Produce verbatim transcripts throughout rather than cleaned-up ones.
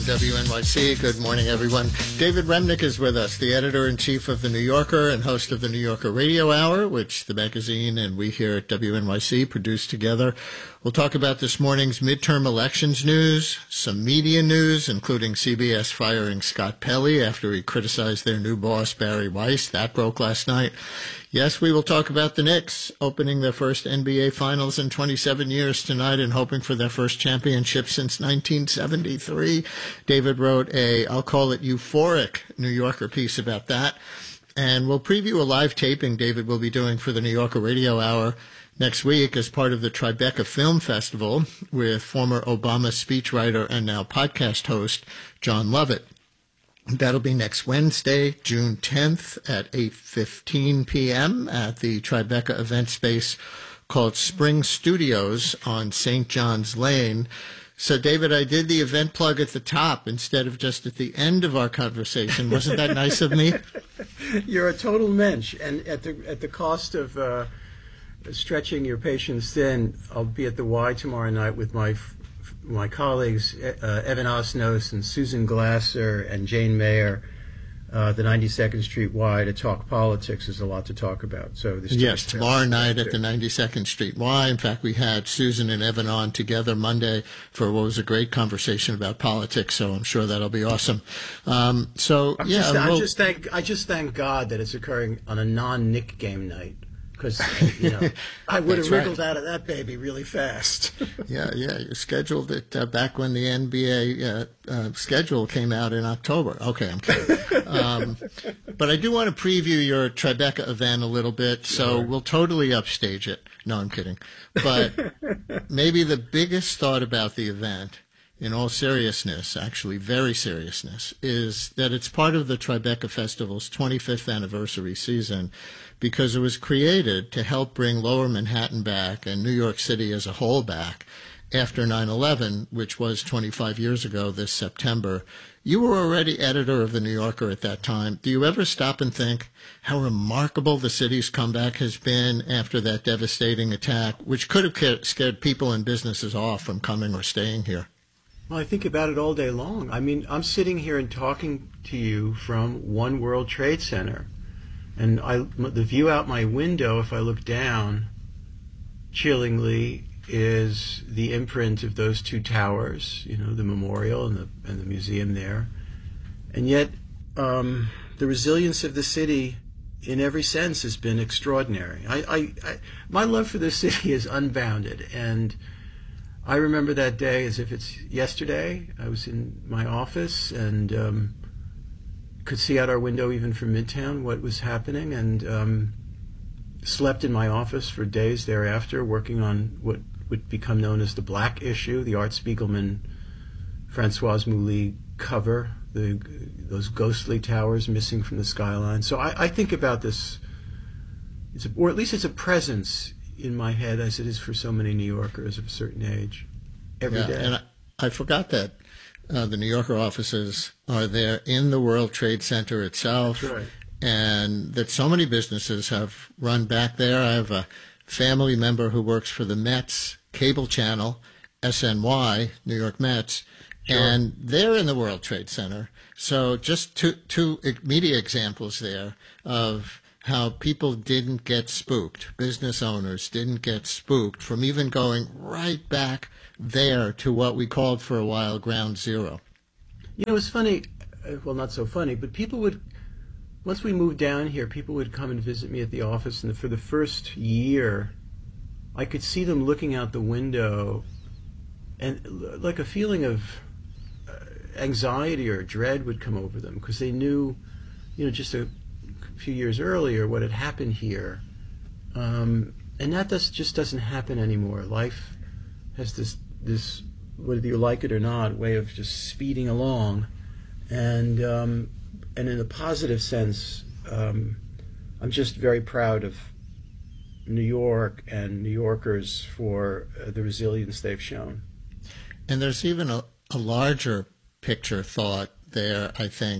W N Y C. Good morning, everyone. David Remnick is with us, the editor-in-chief of The New Yorker and host of the New Yorker Radio Hour, which the magazine and we here at W N Y C produce together. We'll talk about this morning's midterm elections news, some media news, including C B S firing Scott Pelley after he criticized their new boss, Barry Weiss. That broke last night. Yes, we will talk about the Knicks opening their first N B A Finals in twenty-seven years tonight and hoping for their first championship since nineteen seventy-three. David wrote a, I'll call it euphoric New Yorker piece about that. And we'll preview a live taping David will be doing for the New Yorker Radio Hour next week as part of the Tribeca Film Festival with former Obama speechwriter and now podcast host John Lovett. That'll be next Wednesday, June tenth at eight fifteen p.m. at the Tribeca event space called Spring Studios on Saint John's Lane. So, David, I did the event plug at the top instead of just at the end of our conversation. Wasn't that nice of me? You're a total mensch, and at the at the cost of uh, stretching your patience thin, I'll be at the Y tomorrow night with my my colleagues, uh, Evan Osnos and Susan Glasser and Jane Mayer, uh, the ninety-second Street Y, to talk politics. There's a lot to talk about. So this yes, tomorrow night at the ninety-second Street Y. In fact, we had Susan and Evan on together Monday for what was a great conversation about politics. So I'm sure that'll be awesome. Um, so I'm yeah, just, we'll, I just thank I just thank God that it's occurring on a non-Knick game night. Because, you know, I would have wriggled right. out of that baby really fast. yeah, yeah. You scheduled it uh, back when the N B A uh, uh, schedule came out in October. Okay, I'm kidding. um, but I do want to preview your Tribeca event a little bit, so sure. We'll totally upstage it. No, I'm kidding. But maybe the biggest thought about the event, in all seriousness, actually very seriousness, is that it's part of the Tribeca Festival's twenty-fifth anniversary season, because it was created to help bring Lower Manhattan back and New York City as a whole back after nine eleven, which was twenty-five years ago this September. You were already editor of The New Yorker at that time. Do you ever stop and think how remarkable the city's comeback has been after that devastating attack, which could have scared people and businesses off from coming or staying here? Well, I think about it all day long. I mean, I'm sitting here and talking to you from One World Trade Center. And I, the view out my window, if I look down, chillingly, is the imprint of those two towers, you know, the memorial and the and the museum there. And yet, um, the resilience of the city, in every sense, has been extraordinary. I, I, I, my love for this city is unbounded, and I remember that day as if it's yesterday. I was in my office and um, could see out our window even from Midtown what was happening, and um, slept in my office for days thereafter working on what would become known as the Black Issue, the Art Spiegelman, Françoise Mouly cover, the, those ghostly towers missing from the skyline. So I, I think about this, it's a, or at least it's a presence in my head as it is for so many New Yorkers of a certain age, every yeah, day. And I, I forgot that uh, the New Yorker offices are there in the World Trade Center itself. That's right. And that so many businesses have run back there. I have a family member who works for the Mets cable channel, S N Y, New York Mets, sure. And they're in the World Trade Center. So just two, two media examples there of how people didn't get spooked, business owners didn't get spooked from even going right back there to what we called for a while Ground Zero. You know, it's funny, well, not so funny, but people would, once we moved down here, people would come and visit me at the office, and for the first year, I could see them looking out the window, and like a feeling of anxiety or dread would come over them, because they knew, you know, just a few years earlier what had happened here. Um, and that does, just doesn't happen anymore. Life has this, this, whether you like it or not, way of just speeding along. And um, and in a positive sense, um, I'm just very proud of New York and New Yorkers for uh, the resilience they've shown. And there's even a, a larger picture thought there, I think,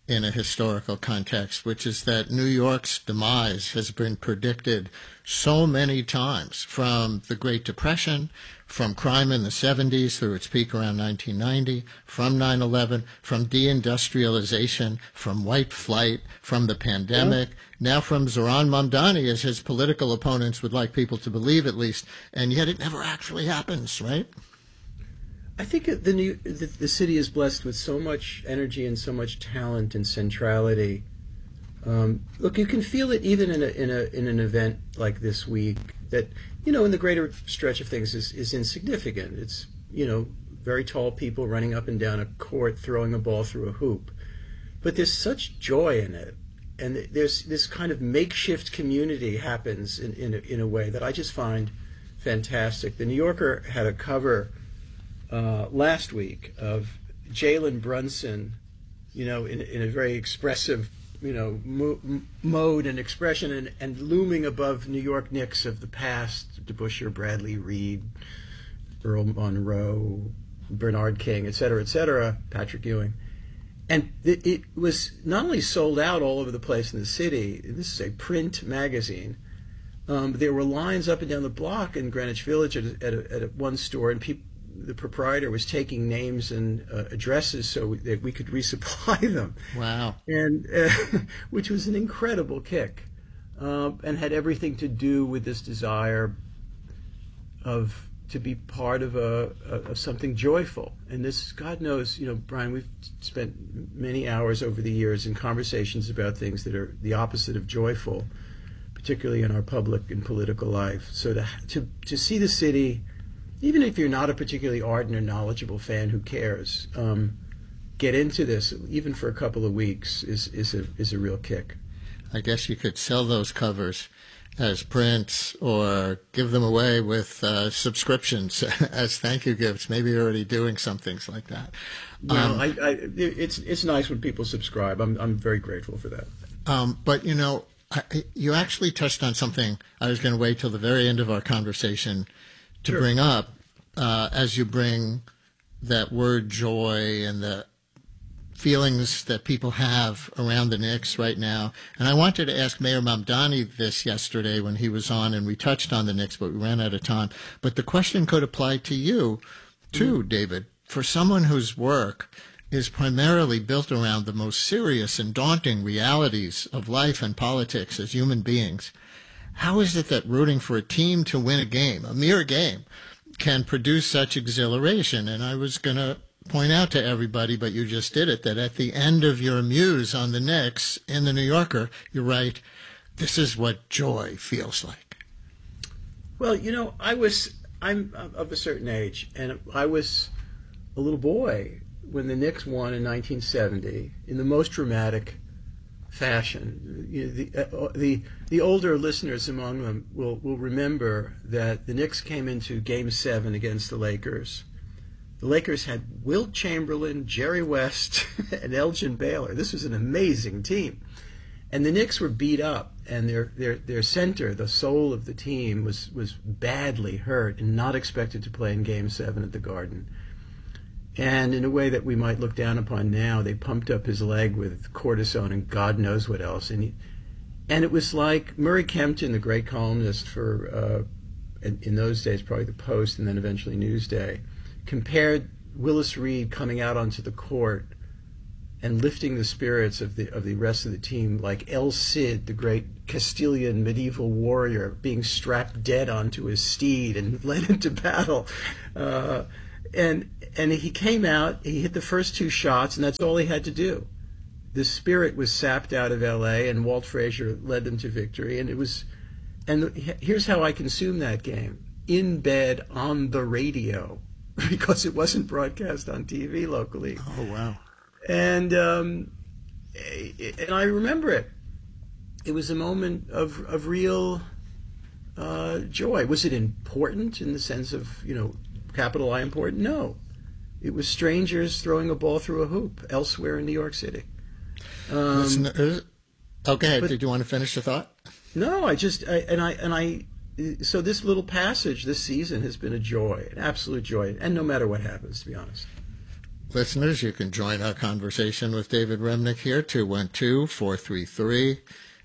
in a historical context, which is that New York's demise has been predicted so many times, from the Great Depression, from crime in the seventies through its peak around nineteen ninety, from nine eleven, from deindustrialization, from white flight, from the pandemic, yeah. now from Zohran Mamdani, as his political opponents would like people to believe at least, and yet it never actually happens, right? I think the, new, the, the city is blessed with so much energy and so much talent and centrality. Um, look, you can feel it even in a, in a in an event like this week that, you know, in the greater stretch of things is, is insignificant. It's, you know, very tall people running up and down a court throwing a ball through a hoop. But there's such joy in it. And there's this kind of makeshift community happens in, in, a, in a way that I just find fantastic. The New Yorker had a cover uh, last week of Jalen Brunson, you know, in, in a very expressive, you know, mo- mode and expression, and, and looming above New York Knicks of the past, DeBusschere, Bradley, Reed, Earl Monroe, Bernard King, et cetera, et cetera, Patrick Ewing. And it, it was not only sold out all over the place in the city, this is a print magazine, um, there were lines up and down the block in Greenwich Village at, a, at, a, at a one store, and people, the proprietor was taking names and uh, addresses so that we could resupply them. Wow. And uh, which was an incredible kick, uh, and had everything to do with this desire of to be part of a of something joyful. And this, God knows, you know, Brian, we've spent many hours over the years in conversations about things that are the opposite of joyful, particularly in our public and political life. So to to to see the city, even if you're not a particularly ardent or knowledgeable fan, who cares? Um, get into this, even for a couple of weeks, is is a is a real kick. I guess you could sell those covers as prints or give them away with uh, subscriptions as thank you gifts. Maybe you're already doing some things like that. Well, um, I, I, it's it's nice when people subscribe. I'm I'm very grateful for that. Um, but you know, I, you actually touched on something I was going to wait till the very end of our conversation to sure. bring up, uh, as you bring that word joy and the feelings that people have around the Knicks right now. And I wanted to ask Mayor Mamdani this yesterday when he was on, and we touched on the Knicks, but we ran out of time. But the question could apply to you, too, mm-hmm. David. For someone whose work is primarily built around the most serious and daunting realities of life and politics as human beings, how is it that rooting for a team to win a game, a mere game, can produce such exhilaration? And I was going to point out to everybody, but you just did it, that at the end of your muse on the Knicks in the New Yorker, you write, this is what joy feels like. Well, you know, I was, I'm of a certain age, and I was a little boy when the Knicks won in nineteen seventy in the most dramatic fashion. You know, the, uh, the the older listeners among them will will remember that the Knicks came into Game Seven against the Lakers. The Lakers had Wilt Chamberlain, Jerry West, and Elgin Baylor. This was an amazing team, and the Knicks were beat up, and their their their center, the soul of the team, was was badly hurt and not expected to play in Game Seven at the Garden. And in a way that we might look down upon now, they pumped up his leg with cortisone and God knows what else. And he, and it was like Murray Kempton, the great columnist for, uh, in, in those days, probably the Post and then eventually Newsday, compared Willis Reed coming out onto the court and lifting the spirits of the of the rest of the team like El Cid, the great Castilian medieval warrior, being strapped dead onto his steed and led into battle. Uh, and and he came out, he hit the first two shots, and that's all he had to do. The spirit was sapped out of L A, and Walt Frazier led them to victory. And it was, and here's how I consumed that game: in bed on the radio, because it wasn't broadcast on T V locally. Oh wow! And um, and I remember it. It was a moment of of real uh, joy. Was it important in the sense of, you know, capital I important? No. It was strangers throwing a ball through a hoop elsewhere in New York City. Um, Listen, uh, oh, go ahead. But, Did you want to finish the thought? No, I just I, and I and I. So this little passage this season has been a joy, an absolute joy, and no matter what happens, to be honest. Listeners, you can join our conversation with David Remnick here, two one two, four three three,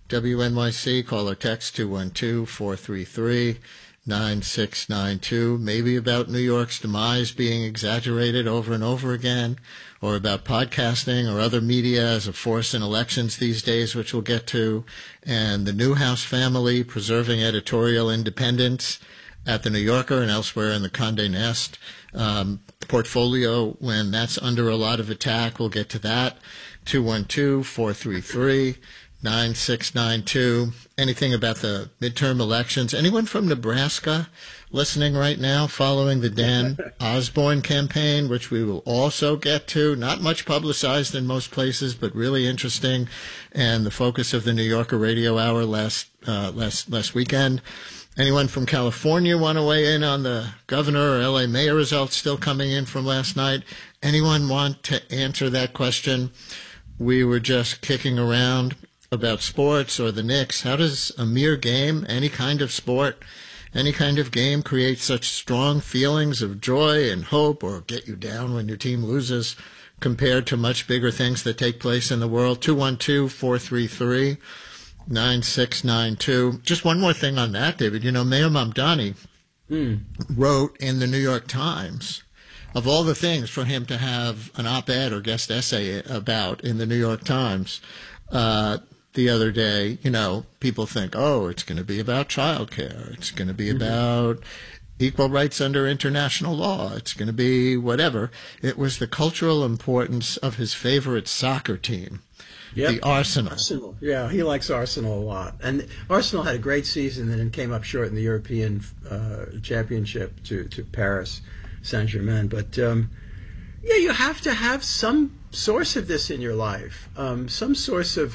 W N Y C. Call or text two one two, four three three, nine six nine two. Maybe about New York's demise being exaggerated over and over again, or about podcasting or other media as a force in elections these days, which we'll get to, and the Newhouse family preserving editorial independence at the New Yorker and elsewhere in the Condé Nast um, portfolio when that's under a lot of attack. We'll get to that. two one two, four three three, nine six nine two. Anything about the midterm elections? Anyone from Nebraska listening right now following the Dan Osborne campaign, which we will also get to? Not much publicized in most places, but really interesting, and the focus of the New Yorker Radio Hour last uh, last last weekend. Anyone from California want to weigh in on the governor or L A mayor results still coming in from last night? Anyone want to answer that question? We were just kicking around about sports or the Knicks. How does a mere game, any kind of sport, any kind of game create such strong feelings of joy and hope, or get you down when your team loses, compared to much bigger things that take place in the world? two one two, four three three, nine six nine two. Just one more thing on that, David. You know, Mayor Mamdani mm. wrote in the New York Times, of all the things for him to have an op-ed or guest essay about in the New York Times uh, the other day, you know, people think, oh, it's going to be about childcare. It's going to be mm-hmm. about equal rights under international law. It's going to be whatever. It was the cultural importance of his favorite soccer team. Yep. The Arsenal. Arsenal. Yeah, he likes Arsenal a lot. And Arsenal had a great season and then came up short in the European uh, Championship to, to Paris Saint-Germain. But, um, yeah, you have to have some source of this in your life, um, some source of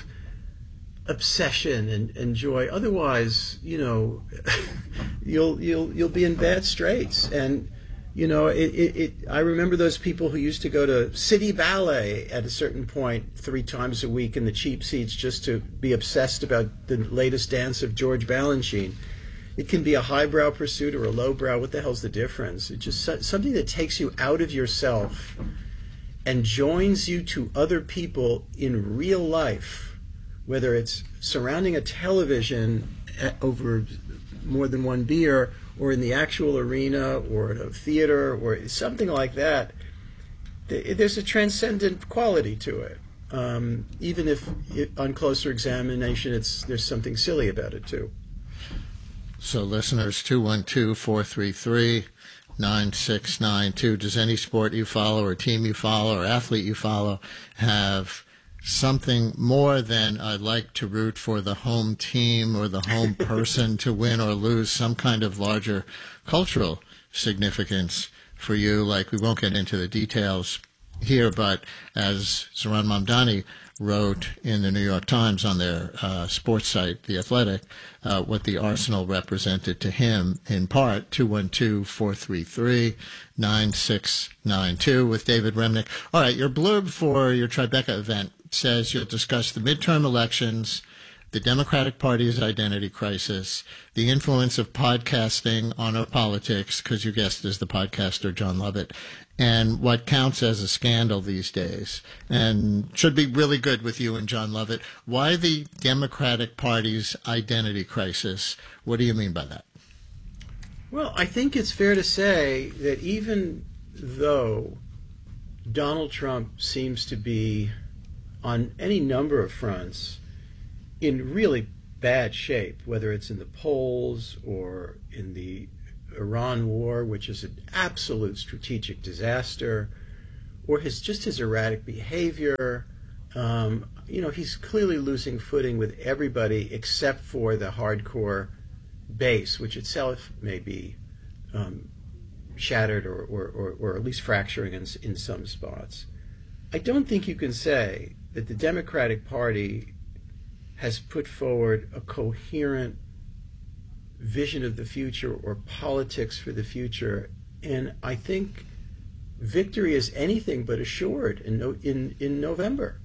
obsession and, and joy. Otherwise, you know, you'll you'll you'll be in bad straits. And you know, it, it, it, I remember those people who used to go to City Ballet at a certain point three times a week in the cheap seats just to be obsessed about the latest dance of George Balanchine. It can be a highbrow pursuit or a lowbrow. What the hell's the difference? It's just something that takes you out of yourself and joins you to other people in real life, whether it's surrounding a television over more than one beer, or in the actual arena, or at a theater, or something like that. There's a transcendent quality to it, um, even if it, on closer examination, it's there's something silly about it too. So, listeners, two one two, four three three, nine six nine two. Does any sport you follow, or team you follow, or athlete you follow have something more than I'd like to root for the home team or the home person to win or lose, some kind of larger cultural significance for you? Like, we won't get into the details here, but as Zohran Mamdani wrote in the New York Times on their uh, sports site, The Athletic, uh, what the Arsenal represented to him, in part, two one two, four three three, nine six nine two with David Remnick. All right, your blurb for your Tribeca event says you'll discuss the midterm elections, the Democratic Party's identity crisis, the influence of podcasting on our politics, because your guest is the podcaster Jon Lovett, and what counts as a scandal these days, and should be really good with you and Jon Lovett. Why the Democratic Party's identity crisis? What do you mean by that? Well, I think it's fair to say that even though Donald Trump seems to be, on any number of fronts, in really bad shape, whether it's in the polls or in the Iran war, which is an absolute strategic disaster, or his just his erratic behavior. Um, you know, he's clearly losing footing with everybody except for the hardcore base, which itself may be um, shattered or, or, or, or at least fracturing in, in some spots. I don't think you can say that the Democratic Party has put forward a coherent vision of the future or politics for the future, and I think victory is anything but assured in no, in, in November.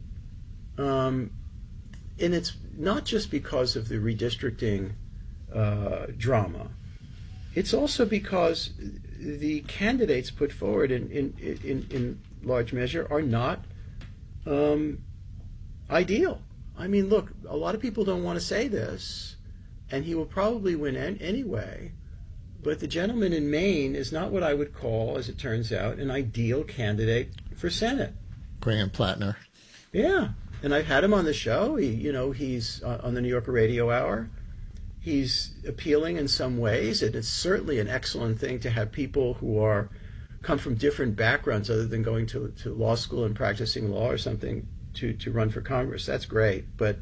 Um, and it's not just because of the redistricting uh, drama. It's also because the candidates put forward in, in, in, in large measure, are not um, ideal. I mean, look, a lot of people don't want to say this, and he will probably win an- anyway. But the gentleman in Maine is not what I would call, as it turns out, an ideal candidate for Senate. Graham Plattner. Yeah, and I've had him on the show. He, you know, he's uh, on the New Yorker Radio Hour. He's appealing in some ways, and it's certainly an excellent thing to have people who are come from different backgrounds other than going to, to law school and practicing law or something to, to run for Congress. That's great. But,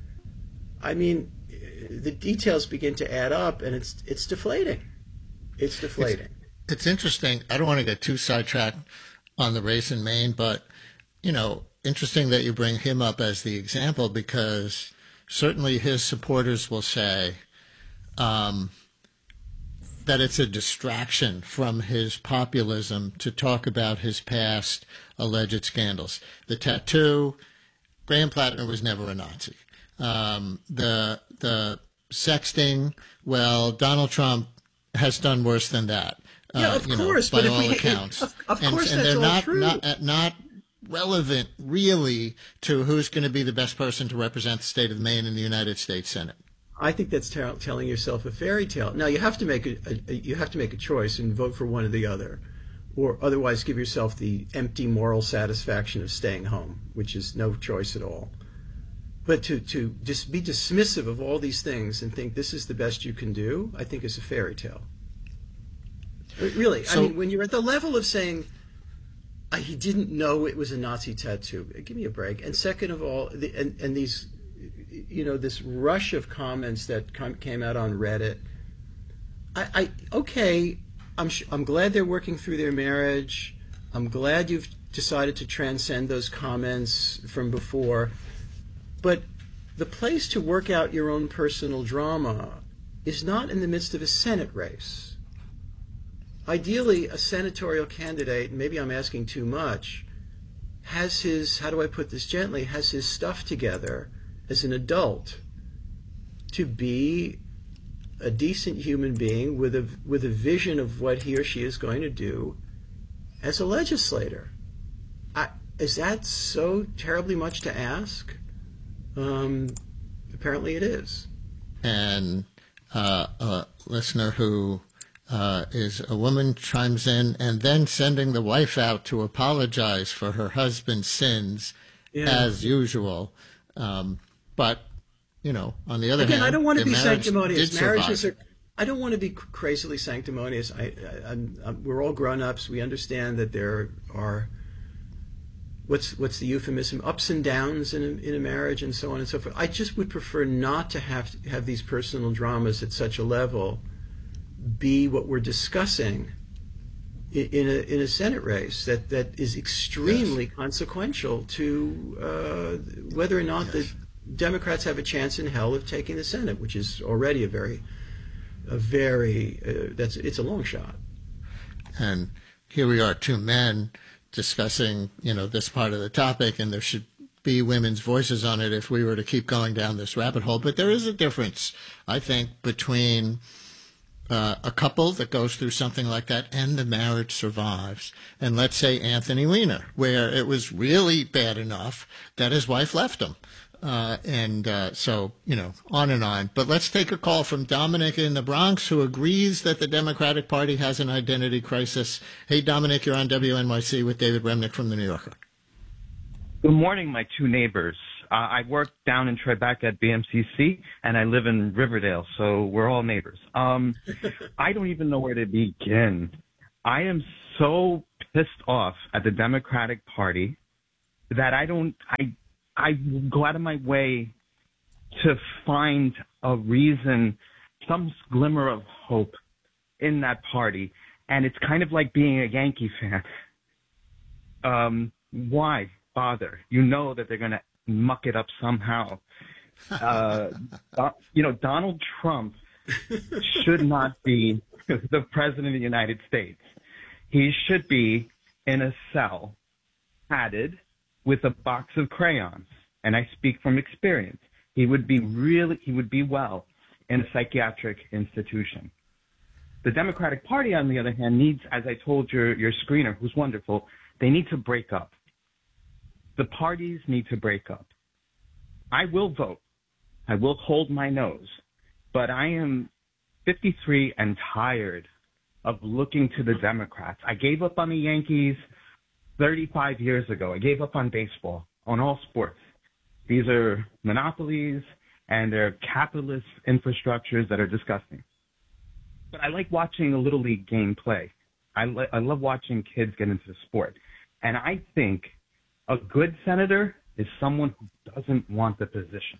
I mean, the details begin to add up, and it's it's deflating. It's deflating. It's, it's interesting. I don't want to get too sidetracked on the race in Maine, but, you know, interesting that you bring him up as the example, because certainly his supporters will say um, that it's a distraction from his populism to talk about his past alleged scandals. The tattoo, Graham Plattner was never a Nazi. Um, the the sexting, well, Donald Trump has done worse than that. Yeah, uh, of you course, know, by but if all we, accounts. Of, of and, course, and that's they're all not, true. not not relevant really to who's going to be the best person to represent the state of Maine in the United States Senate. I think that's tell, telling yourself a fairy tale. Now you have to make a, a, a you have to make a choice and vote for one or the other, or otherwise give yourself the empty moral satisfaction of staying home, which is no choice at all. But to to just be dismissive of all these things and think this is the best you can do, I think is a fairy tale. Really, So, I mean, when you're at the level of saying uh, he didn't know it was a Nazi tattoo, give me a break. And second of all, the, and and these, you know, this rush of comments that com- came out on Reddit. I, I okay, I'm sh- I'm glad they're working through their marriage. I'm glad you've decided to transcend those comments from before. But the place to work out your own personal drama is not in the midst of a Senate race. Ideally, a senatorial candidate, and maybe I'm asking too much, has his, how do I put this gently, has his stuff together as an adult to be a decent human being with a, with a vision of what he or she is going to do as a legislator. I, is that so terribly much to ask? Um, apparently it is. And uh, a listener who uh, is a woman chimes in, and then sending the wife out to apologize for her husband's sins, yeah, as usual. Um, but, you know, on the other Again, hand, I don't want to the be marriage sanctimonious. did Marriages survive. are. I don't want to be crazily sanctimonious. I, I, I'm, I'm, we're all grown-ups. We understand that there are what's what's the euphemism, ups and downs in a, in a marriage, and so on and so forth. I just would prefer not to have to have these personal dramas at such a level be what we're discussing in, in a in a Senate race that, that is extremely yes. consequential to uh, whether or not yes. the Democrats have a chance in hell of taking the Senate, which is already a very a very uh, that's it's a long shot. And here we are, two men discussing, you know, this part of the topic, and there should be women's voices on it if we were to keep going down this rabbit hole. But there is a difference, I think, between uh, a couple that goes through something like that and the marriage survives. And let's say Anthony Weiner, where it was really bad enough that his wife left him. Uh, and uh, so, you know, on and on. But let's take a call from Dominic in the Bronx, who agrees that the Democratic Party has an identity crisis. Hey, Dominic, you're on W N Y C with David Remnick from The New Yorker. Good morning, my two neighbors. Uh, I work down in Tribeca at B M C C, and I live in Riverdale, so we're all neighbors. Um, I don't even know where to begin. I am so pissed off at the Democratic Party that I don't – I. I go out of my way to find a reason, some glimmer of hope in that party. And it's kind of like being a Yankee fan. Um, why bother? You know that they're going to muck it up somehow. Uh, you know, Donald Trump should not be the president of the United States. He should be in a cell, padded, with a box of crayons, and I speak from experience. He would be really, he would be well in a psychiatric institution. The Democratic Party, on the other hand, needs, as I told your, your screener, who's wonderful, They need to break up. The parties need to break up. I will vote. I will hold my nose. But I am fifty-three and tired of looking to the Democrats. I gave up on the Yankees thirty-five years ago. I gave up on baseball, on all sports. These are monopolies, and they're capitalist infrastructures that are disgusting. But I like watching a Little League game play. I, lo- I love watching kids get into the sport. And I think a good senator is someone who doesn't want the position,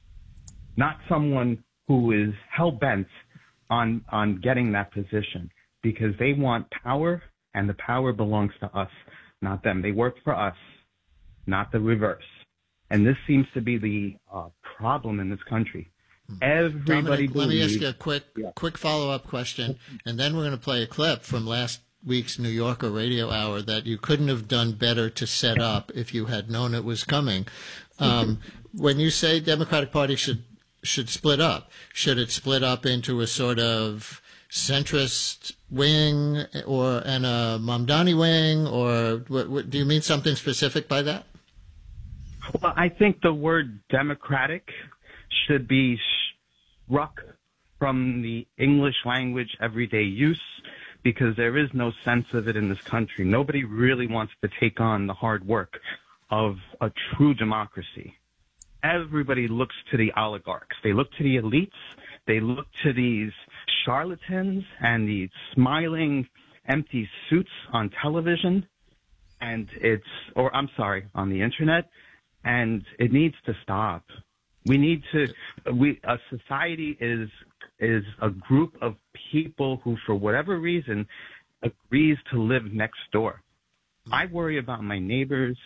not someone who is hell-bent on, on getting that position, because they want power, and the power belongs to us, not them. They work for us, not the reverse. And this seems to be the uh, problem in this country. Everybody Dominic, believes, let me ask you a quick, yeah. quick follow-up question, and then we're going to play a clip from last week's New Yorker Radio Hour that you couldn't have done better to set up if you had known it was coming. Um, when you say Democratic Party should should split up, should it split up into a sort of centrist wing or and a Mamdani wing, or what, what, do you mean something specific by that? Well, I think the word democratic should be struck from the English language everyday use, because there is no sense of it in this country. Nobody really wants to take on the hard work of a true democracy. Everybody looks to the oligarchs. They look to the elites. They look to these charlatans and these smiling, empty suits on television, and it's, or I'm sorry, on the internet, and it needs to stop. We need to, we, a society is, is a group of people who, for whatever reason, agrees to live next door. I worry about my neighbors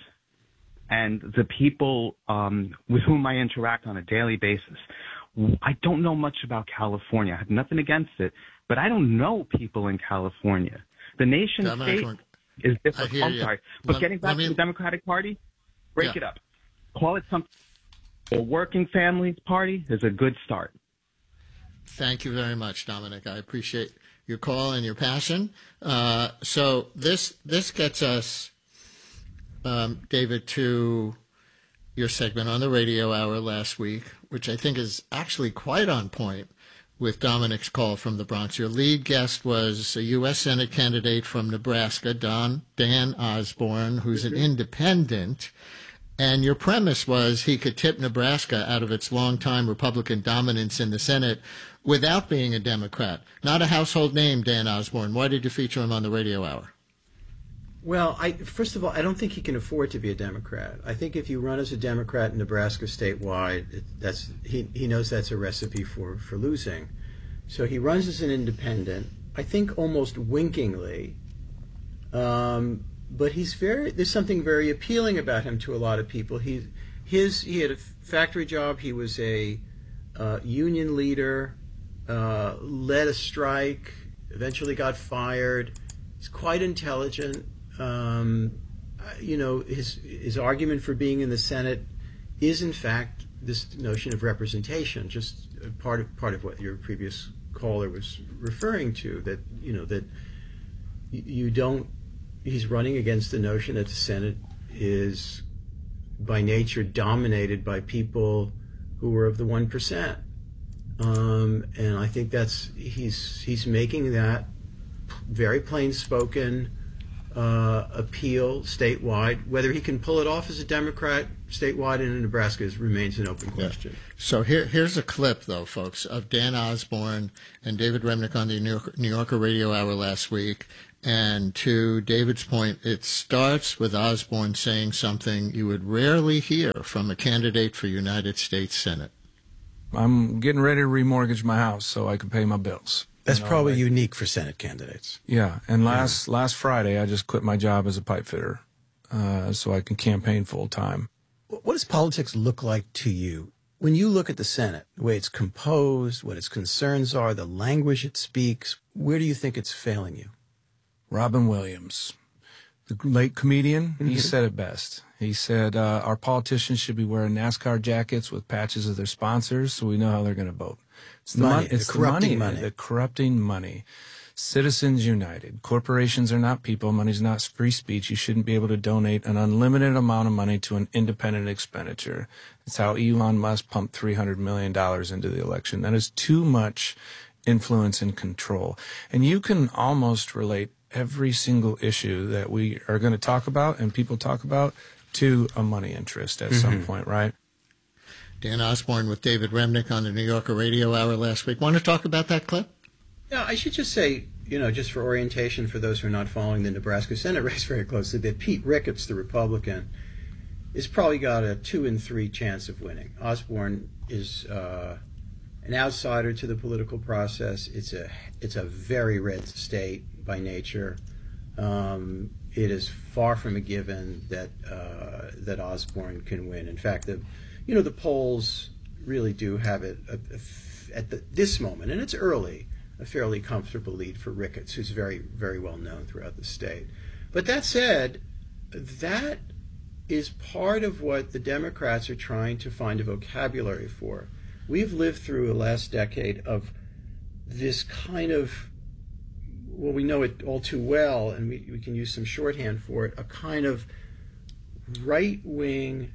and the people um, with whom I interact on a daily basis. I don't know much about California. I have nothing against it, but I don't know people in California. The nation state is different. I'm sorry. But let, getting back me, to the Democratic Party, break yeah. it up. Call it something. The Working Families Party is a good start. Thank you very much, Dominic. I appreciate your call and your passion. Uh, so this this gets us, um, David, to your segment on the radio hour last week, which I think is actually quite on point with Dominic's call from the Bronx. Your lead guest was a U S Senate candidate from Nebraska, Don Dan Osborne, who's an independent. And your premise was he could tip Nebraska out of its longtime Republican dominance in the Senate without being a Democrat. Not a household name, Dan Osborne. Why did you feature him on the radio hour? Well, I, first of all, I don't think he can afford to be a Democrat. I think if you run as a Democrat in Nebraska statewide, it, that's he, he knows that's a recipe for, for losing. So he runs as an independent, I think almost winkingly. Um, but he's very, there's something very appealing about him to a lot of people. He, his, he had a factory job. He was a uh, union leader, uh, led a strike, eventually got fired. He's quite intelligent. Um, you know, his his argument for being in the Senate is, in fact, this notion of representation. Just part of part of what your previous caller was referring to. That you know that you don't. He's running against the notion that the Senate is, by nature, dominated by people who are of the one percent. Um, and I think that's he's he's making that very plain spoken. Uh, appeal statewide. Whether he can pull it off as a Democrat statewide in Nebraska is, remains an open question. Yeah. So here, here's a clip, though, folks, of Dan Osborne and David Remnick on the New Yorker, New Yorker Radio Hour last week. And to David's point, it starts with Osborne saying something you would rarely hear from a candidate for United States Senate. I'm getting ready to remortgage my house so I can pay my bills. That's you know, probably like, unique for Senate candidates. Yeah, and last yeah. last Friday, I just quit my job as a pipe fitter uh, so I can campaign full time. What does politics look like to you? When you look at the Senate, the way it's composed, what its concerns are, the language it speaks, where do you think it's failing you? Robin Williams, the late comedian, mm-hmm. he said it best. He said, uh, our politicians should be wearing NASCAR jackets with patches of their sponsors so we know how they're going to vote. It's the money, money. It's the the corrupting money, money. The corrupting money. Citizens United. Corporations are not people. Money's not free speech. You shouldn't be able to donate an unlimited amount of money to an independent expenditure. It's how Elon Musk pumped three hundred million dollars into the election. That is too much influence and control. And you can almost relate every single issue that we are going to talk about and people talk about to a money interest at mm-hmm. some point, right? Dan Osborne with David Remnick on the New Yorker Radio Hour last week. Want to talk about that clip? Yeah, I should just say, you know, just for orientation for those who are not following the Nebraska Senate race very closely, that Pete Ricketts, the Republican, has probably got a two in three chance of winning. Osborne is uh, an outsider to the political process. It's a it's a very red state by nature. Um, it is far from a given that uh, that Osborne can win. In fact, the you know the polls really do have it a, a, at the, this moment, and it's early, a fairly comfortable lead for Ricketts, who's very, very well known throughout the state. But that said, that is part of what the Democrats are trying to find a vocabulary for. We've lived through a last decade of this kind of, well, we know it all too well, and we, we can use some shorthand for it, a kind of right-wing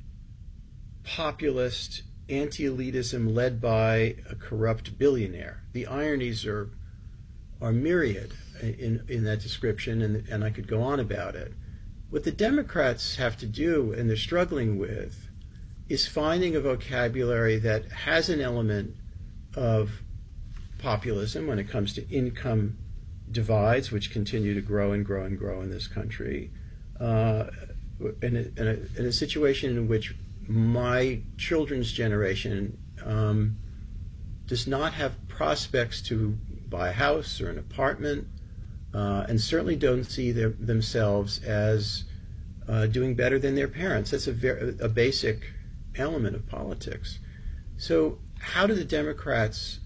populist anti-elitism led by a corrupt billionaire. The ironies are are myriad in, in that description, and, and I could go on about it. What the Democrats have to do, and they're struggling with, is finding a vocabulary that has an element of populism when it comes to income divides, which continue to grow and grow and grow in this country, uh, in, a, in, a, in a situation in which my children's generation um, does not have prospects to buy a house or an apartment, uh, and certainly don't see their, themselves as uh, doing better than their parents. That's a, very, a basic element of politics. So how do the Democrats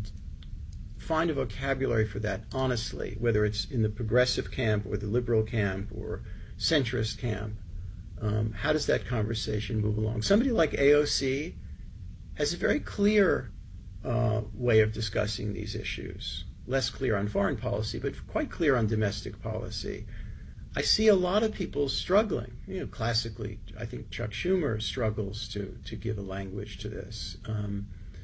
find a vocabulary for that honestly, whether it's in the progressive camp or the liberal camp or centrist camp? Um, how does that conversation move along? Somebody like A O C has a very clear uh, way of discussing these issues, less clear on foreign policy, but quite clear on domestic policy. I see a lot of people struggling. You know, classically, I think Chuck Schumer struggles to, to give a language to this. Um,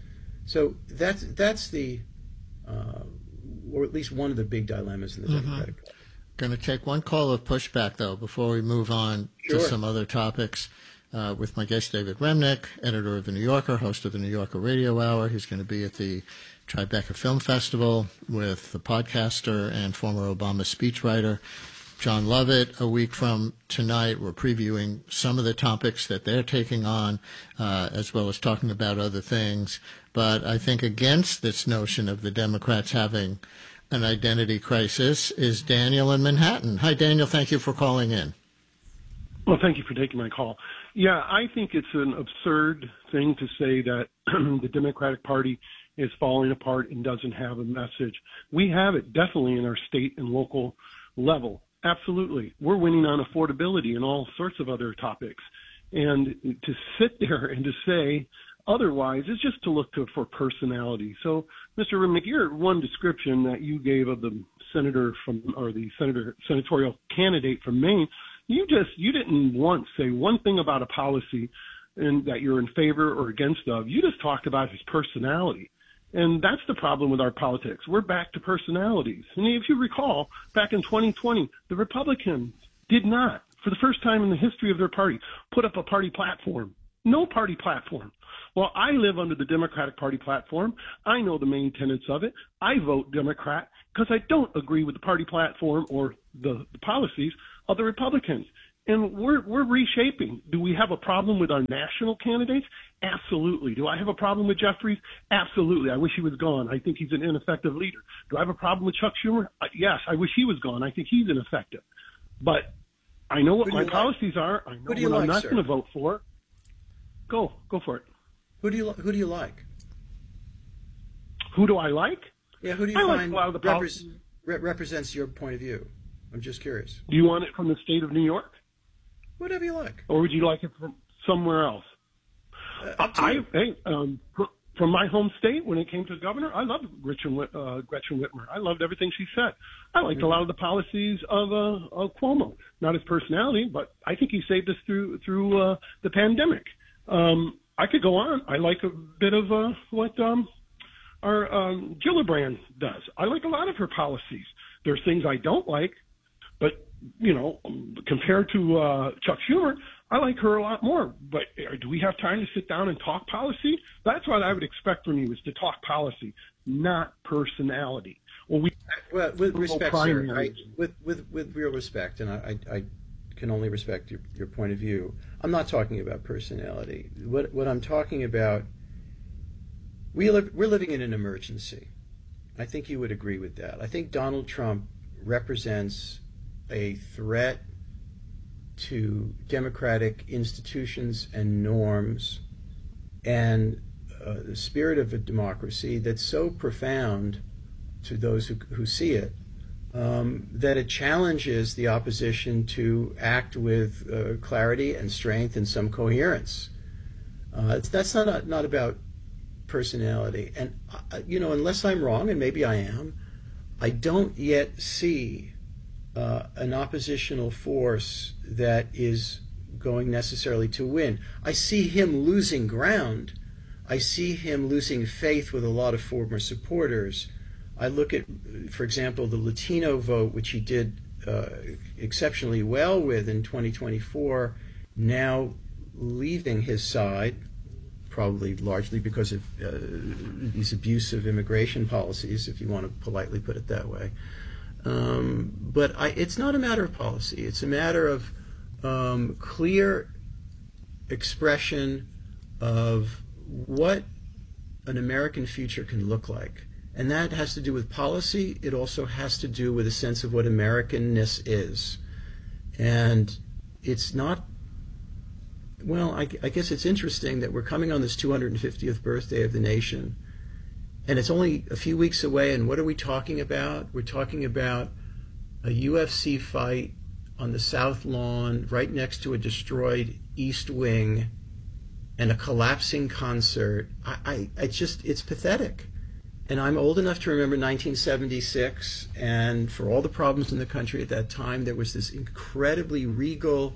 so that's, that's the, uh, or at least one of the big dilemmas in the mm-hmm. Democratic Party. Going to take one call of pushback, though, before we move on sure. to some other topics uh, with my guest, David Remnick, editor of The New Yorker, host of the New Yorker Radio Hour. He's going to be at the Tribeca Film Festival with the podcaster and former Obama speechwriter John Lovett. A week from tonight, we're previewing some of the topics that they're taking on, uh, as well as talking about other things. But I think against this notion of the Democrats having an identity crisis is Daniel in Manhattan. Hi, Daniel. Thank you for calling in. Well, thank you for taking my call. Yeah, I think it's an absurd thing to say that the Democratic Party is falling apart and doesn't have a message. We have it definitely in our state and local level. Absolutely. We're winning on affordability and all sorts of other topics. And to sit there and to say otherwise is just to look to, for personality. So, Mister Remnick, your one description that you gave of the senator from, or the senator senatorial candidate from Maine, you just you didn't once say one thing about a policy and that you're in favor or against of. You just talked about his personality. And that's the problem with our politics. We're back to personalities. And if you recall, back in twenty twenty, the Republicans did not, for the first time in the history of their party, put up a party platform. No party platform. Well, I live under the Democratic Party platform. I know the main tenets of it. I vote Democrat because I don't agree with the party platform or the, the policies of the Republicans. And we're we're reshaping. Do we have a problem with our national candidates? Absolutely. Do I have a problem with Jeffries? Absolutely. I wish he was gone. I think he's an ineffective leader. Do I have a problem with Chuck Schumer? Uh, yes, I wish he was gone. I think he's ineffective. But I know what my like? policies are. I know what like, I'm not sir? going to vote for. Go. Go for it. Who do you Who do you like? Who do I like? Yeah, who do you I find like the repre- re- represents your point of view? I'm just curious. Do you want it from the state of New York? Whatever you like. Or would you like it from somewhere else? Uh, up to I, you. hey, um, from my home state, when it came to governor, I loved Gretchen, uh, Gretchen Whitmer. I loved everything she said. I liked a lot of the policies of, uh, of Cuomo. Not his personality, but I think he saved us through through uh, the pandemic. Um, I could go on. I like a bit of uh, what um, our um, Gillibrand does. I like a lot of her policies. There's things I don't like, but, you know, compared to uh, Chuck Schumer, I like her a lot more. But do we have time to sit down and talk policy? That's what I would expect from you, is to talk policy, not personality. Well, we well with respect, sir, I, with with with real respect, and I, I, I can only respect your, your point of view. I'm not talking about personality. What what I'm talking about, we live, we're living in an emergency. I think you would agree with that. I think Donald Trump represents a threat to democratic institutions and norms and uh, the spirit of a democracy that's so profound to those who, who see it, um, that it challenges the opposition to act with uh, clarity and strength and some coherence. Uh, it's, that's not, not about personality. And, uh, you know, unless I'm wrong, and maybe I am, I don't yet see uh, an oppositional force that is going necessarily to win. I see him losing ground. I see him losing faith with a lot of former supporters. I look at, for example, the Latino vote, which he did uh, exceptionally well with in twenty twenty-four, now leaving his side, probably largely because of uh, these abusive immigration policies, if you want to politely put it that way. Um, but I, it's not a matter of policy. It's a matter of um, clear expression of what an American future can look like. And that has to do with policy. It also has to do with a sense of what Americanness is. And it's not, well, I, I guess it's interesting that we're coming on this two hundred fiftieth birthday of the nation, and it's only a few weeks away, and what are we talking about? We're talking about a U F C fight on the South Lawn right next to a destroyed East Wing and a collapsing concert. I, I, I just, it's pathetic. And I'm old enough to remember nineteen seventy-six, and for all the problems in the country at that time, there was this incredibly regal,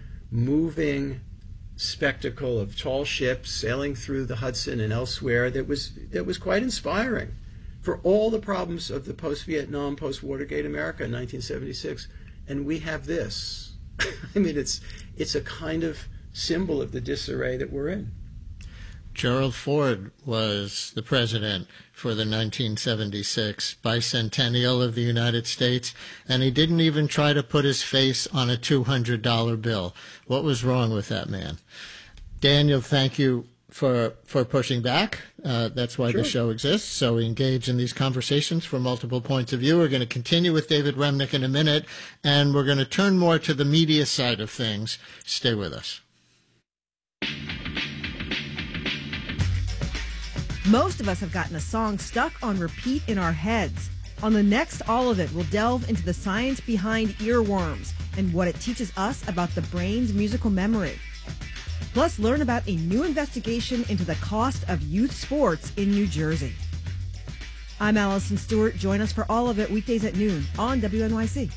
moving spectacle of tall ships sailing through the Hudson and elsewhere that was that was quite inspiring for all the problems of the post-Vietnam, post-Watergate America in nineteen seventy-six. And we have this. I mean, it's it's a kind of symbol of the disarray that we're in. Gerald Ford was the president for the nineteen seventy-six bicentennial of the United States, and he didn't even try to put his face on a two hundred dollar bill. What was wrong with that man? Daniel, thank you for for pushing back. Uh, that's why Sure. the show exists, so we engage in these conversations from multiple points of view. We're going to continue with David Remnick in a minute, and we're going to turn more to the media side of things. Stay with us. Most of us have gotten a song stuck on repeat in our heads. On the next All of It, we'll delve into the science behind earworms and what it teaches us about the brain's musical memory. Plus, learn about a new investigation into the cost of youth sports in New Jersey. I'm Allison Stewart. Join us for All of It weekdays at noon on W N Y C.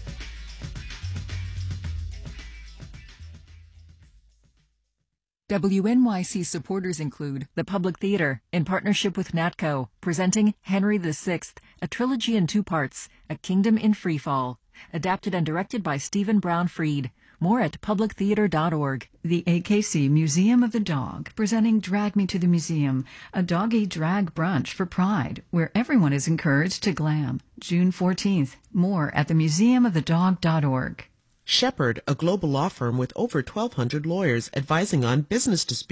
W N Y C supporters include the Public Theater, in partnership with NATCO, presenting Henry the Sixth, a trilogy in two parts, A Kingdom in Freefall, adapted and directed by Stephen Brown Freed. More at public theater dot org. The A K C Museum of the Dog, presenting Drag Me to the Museum, a doggy drag brunch for Pride, where everyone is encouraged to glam. June fourteenth. More at the museum of the dog dot org. Shepherd, a global law firm with over twelve hundred lawyers advising on business disputes.